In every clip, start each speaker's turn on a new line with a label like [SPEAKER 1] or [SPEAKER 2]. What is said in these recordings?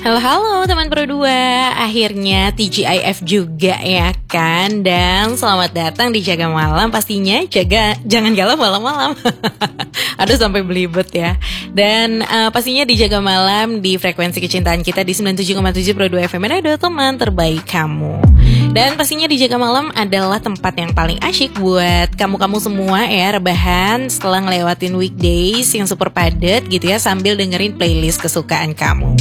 [SPEAKER 1] Halo teman Pro 2, akhirnya TGIF juga ya kan. Dan selamat datang di Jaga Malam. Pastinya jangan galau malam-malam. Aduh sampai belibet ya. Dan pastinya di Jaga Malam di frekuensi kecintaan kita di 97,7 Pro 2 FM Radio, teman terbaik kamu. Dan pastinya di Jaga Malam adalah tempat yang paling asyik buat kamu-kamu semua ya, rebahan setelah ngelewatin weekdays yang super padat gitu ya, sambil dengerin playlist kesukaan kamu.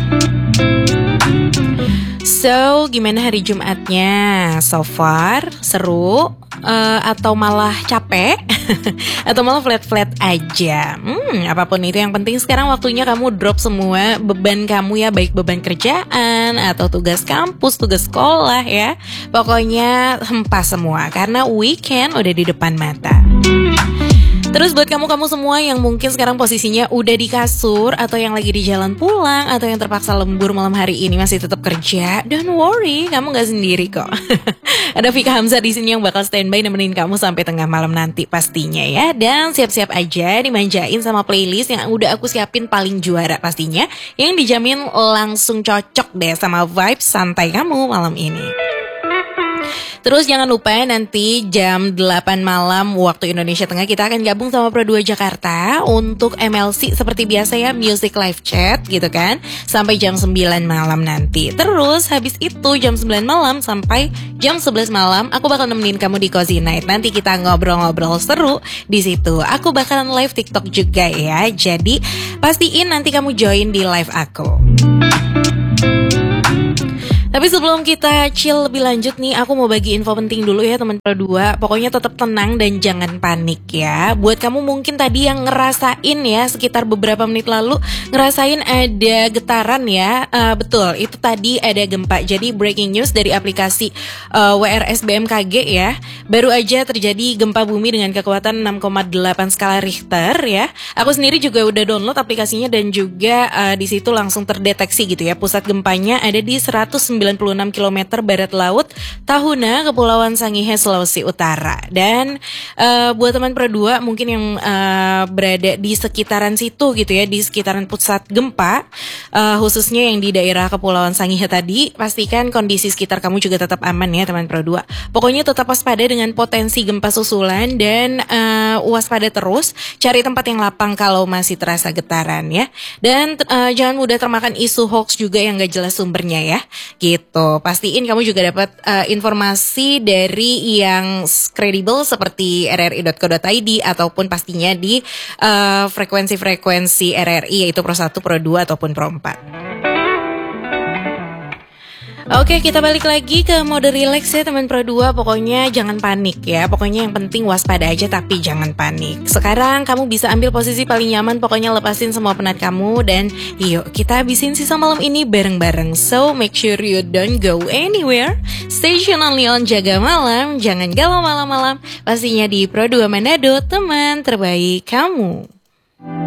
[SPEAKER 1] So, gimana hari Jumatnya? So far, seru? Atau malah capek? Atau malah flat-flat aja? Apapun itu, yang penting sekarang waktunya kamu drop semua beban kamu ya, baik beban kerjaan atau tugas kampus, tugas sekolah ya. Pokoknya hempas semua, karena weekend udah di depan mata. Terus buat kamu-kamu semua yang mungkin sekarang posisinya udah di kasur, atau yang lagi di jalan pulang, atau yang terpaksa lembur malam hari ini masih tetap kerja, don't worry, kamu gak sendiri kok. Ada Vika Hamzah di sini yang bakal standby nemenin kamu sampai tengah malam nanti pastinya ya. Dan siap-siap aja dimanjain sama playlist yang udah aku siapin paling juara pastinya, yang dijamin langsung cocok deh sama vibes santai kamu malam ini. Terus jangan lupa nanti jam 8 malam waktu Indonesia Tengah kita akan gabung sama Pro 2 Jakarta untuk MLC seperti biasa ya, Music Live Chat gitu kan, sampai jam 9 malam nanti. Terus habis itu jam 9 malam sampai jam 11 malam aku bakal nemenin kamu di Cozy Night. Nanti kita ngobrol-ngobrol seru di situ. Aku bakalan live TikTok juga ya. Jadi pastiin nanti kamu join di live aku. Tapi sebelum kita chill lebih lanjut nih, aku mau bagi info penting dulu ya teman Pro 2. Pokoknya tetap tenang dan jangan panik ya. Buat kamu mungkin tadi yang ngerasain ya, sekitar beberapa menit lalu ngerasain ada getaran ya. Betul, itu tadi ada gempa. Jadi breaking news dari aplikasi WRS BMKG ya. Baru aja terjadi gempa bumi dengan kekuatan 6,8 skala Richter ya. Aku sendiri juga udah download aplikasinya dan juga di situ langsung terdeteksi gitu ya. Pusat gempanya ada di 196 km barat laut Tahuna, Kepulauan Sangihe, Sulawesi Utara. Dan buat teman Pro 2 mungkin yang berada di sekitaran situ gitu ya, di sekitaran pusat gempa, khususnya yang di daerah Kepulauan Sangihe tadi, pastikan kondisi sekitar kamu juga tetap aman ya teman Pro 2. Pokoknya tetap waspada dengan potensi gempa susulan dan waspada terus, cari tempat yang lapang kalau masih terasa getaran ya. Dan jangan mudah termakan isu hoax juga yang gak jelas sumbernya ya. Gitu, pastiin kamu juga dapat informasi dari yang kredibel seperti rri.co.id ataupun pastinya di frekuensi-frekuensi RRI, yaitu Pro 1, Pro 2 ataupun Pro 4. Oke, kita balik lagi ke mode relax ya teman Pro 2. Pokoknya jangan panik ya. Pokoknya yang penting waspada aja tapi jangan panik. Sekarang kamu bisa ambil posisi paling nyaman. Pokoknya lepasin semua penat kamu dan yuk kita habisin sisa malam ini bareng-bareng. So make sure you don't go anywhere. Stay tune only on Jaga Malam. Jangan galau malam-malam. Pastinya di Pro 2 Manado, teman terbaik kamu.